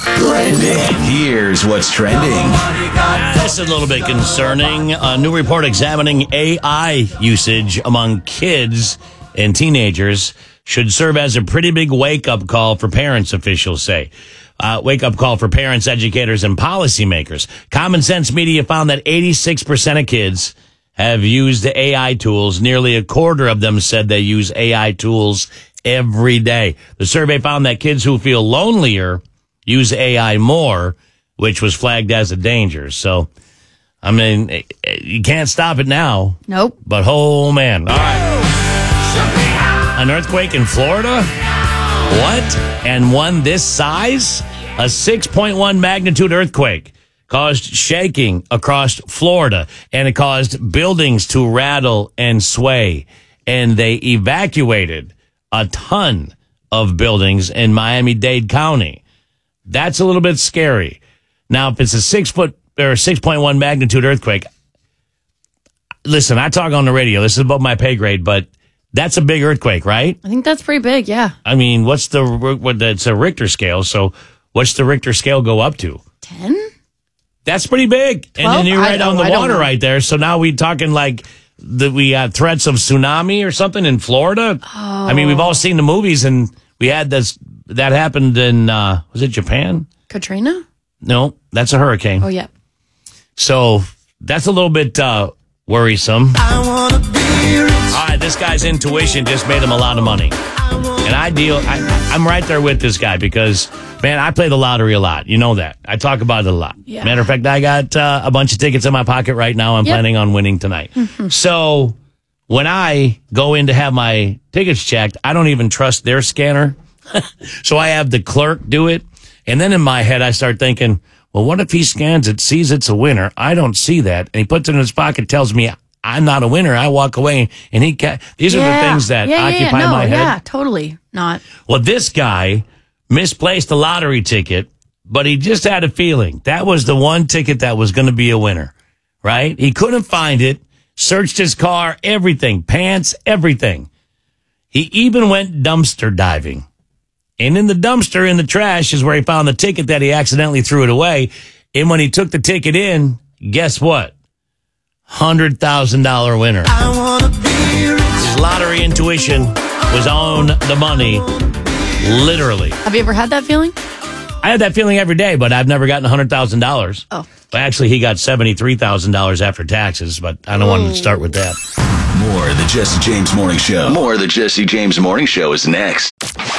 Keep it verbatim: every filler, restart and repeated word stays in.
Trending. Here's what's trending. Uh, this is a little bit concerning. A new report examining A I usage among kids and teenagers should serve as a pretty big wake-up call for parents, officials say. Uh, wake-up call for parents, educators, and policymakers. Common Sense Media found that eighty-six percent of kids have used A I tools. Nearly a quarter of them said they use A I tools every day. The survey found that kids who feel lonelier use A I more, which was flagged as a danger. So, I mean, you can't stop it now. Nope. But, oh, man. All right. An earthquake in Florida? What? And one this size? A six point one magnitude earthquake caused shaking across Florida, and it caused buildings to rattle and sway. And they evacuated a ton of buildings in Miami-Dade County. That's a little bit scary. Now, if it's a six foot or six point one magnitude earthquake, listen, I talk on the radio. This is above my pay grade, but that's a big earthquake, right? I think that's pretty big, yeah. I mean, what's the, what, it's a Richter scale, so what's the Richter scale go up to? ten? That's pretty big. And then you're right on the water right there. So now we talking like that we got threats of tsunami or something in Florida. Oh. I mean, we've all seen the movies, and we had this, that happened in, uh, was it Japan? Katrina? No, that's a hurricane. Oh, yeah. So that's a little bit uh, worrisome. I wanna be rich. All right, this guy's intuition just made him a lot of money. And I deal, I, I'm right there with this guy because, man, I play the lottery a lot. You know that. I talk about it a lot. Yeah. Matter of fact, I got uh, a bunch of tickets in my pocket right now. I'm Yep. planning on winning tonight. Mm-hmm. So when I go in to have my tickets checked, I don't even trust their scanner. So I have the clerk do it. And then in my head, I start thinking, well, what if he scans it, sees it's a winner? I don't see that. And he puts it in his pocket, tells me I'm not a winner. I walk away, and he ca- these yeah. are the things that yeah, yeah, occupy yeah. No, my head. Yeah, totally not. Well, this guy misplaced a lottery ticket, but he just had a feeling that was the one ticket that was going to be a winner, right? He couldn't find it, searched his car, everything, pants, everything. He even went dumpster diving. And in the dumpster, in the trash, is where he found the ticket that he accidentally threw it away. And when he took the ticket in, guess what? one hundred thousand dollars winner. I wanna be rich. His lottery intuition was on the money, literally. Have you ever had that feeling? I had that feeling every day, but I've never gotten one hundred thousand dollars. Oh. Well, actually, he got seventy-three thousand dollars after taxes, but I don't want to start with that. More of the Jesse James Morning Show. More of the Jesse James Morning Show is next.